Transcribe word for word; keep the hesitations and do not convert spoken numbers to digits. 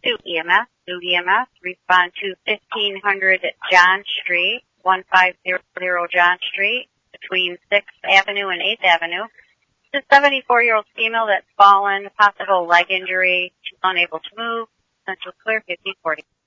to E M S. New E M S, respond to fifteen hundred John Street, fifteen hundred John Street, between sixth Avenue and eighth Avenue. It's a seventy-four-year-old female that's fallen, possible leg injury. She's unable to move. Central Clear, fifteen forty.